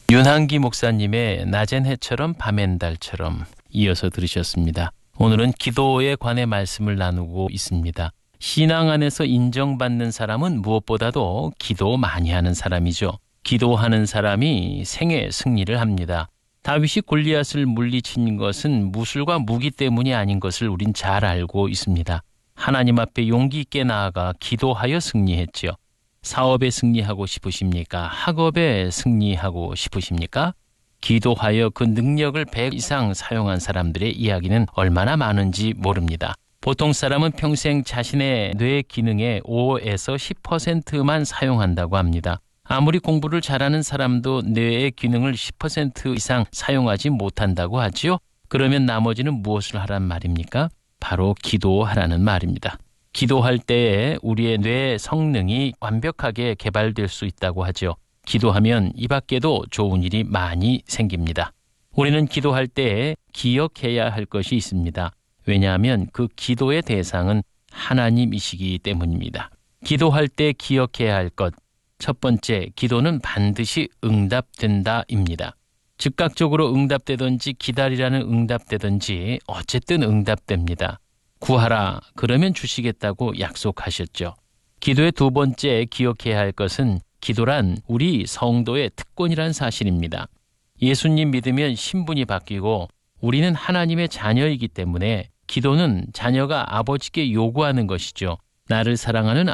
윤한기 목사님의 낮엔 해처럼 밤엔 달처럼 이어서 들으셨습니다. 오늘은 기도에 관해 말씀을 나누고 있습니다. 신앙 안에서 인정받는 사람은 무엇보다도 기도 많이 하는 사람이죠. 기도하는 사람이 생애 승리를 합니다. 다윗이 골리앗을 물리친 것은 무술과 무기 때문이 아닌 것을 우린 잘 알고 있습니다. 하나님 앞에 용기 있게 나아가 기도하여 승리했지요. 사업에 승리하고 싶으십니까? 학업에 승리하고 싶으십니까? 기도하여 그 능력을 100 이상 사용한 사람들의 이야기는 얼마나 많은지 모릅니다. 보통 사람은 평생 자신의 뇌 기능의 5에서 10%만 사용한다고 합니다. 아무리 공부를 잘하는 사람도 뇌의 기능을 10% 이상 사용하지 못한다고 하지요. 그러면 나머지는 무엇을 하란 말입니까? 바로 기도하라는 말입니다. 기도할 때에 우리의 뇌 성능이 완벽하게 개발될 수 있다고 하죠. 기도하면 이 밖에도 좋은 일이 많이 생깁니다. 우리는 기도할 때에 기억해야 할 것이 있습니다. 왜냐하면 그 기도의 대상은 하나님이시기 때문입니다. 기도할 때 기억해야 할 것. 첫 번째, 기도는 반드시 응답된다입니다. 즉각적으로 응답되든지 기다리라는 응답되든지 어쨌든 응답됩니다. 구하라 그러면 주시겠다고 약속하셨죠. 기도의 두 번째 기억해야 할 것은 기도란 우리 성도의 특권이란 사실입니다. 예수님 믿으면 신분이 바뀌고 우리는 하나님의 자녀이기 때문에 기도는 자녀가 아버지께 요구하는 것이죠. 나를 사랑하는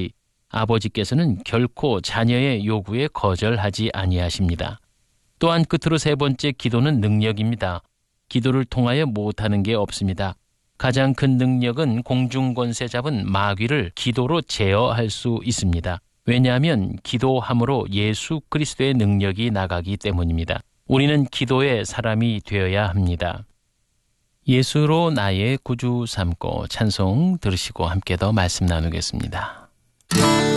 아버지께서는 결코 자녀의 요구에 거절하지 아니하십니다. 또한 끝으로 세 번째, 기도는 능력입니다. 기도를 통하여 못하는 게 없습니다. 가장 큰 능력은 공중권세 잡은 마귀를 기도로 제어할 수 있습니다. 왜냐하면 기도함으로 예수 그리스도의 능력이 나가기 때문입니다. 우리는 기도의 사람이 되어야 합니다. 예수로 나의 구주 삼고 찬송 들으시고 함께 더 말씀 나누겠습니다.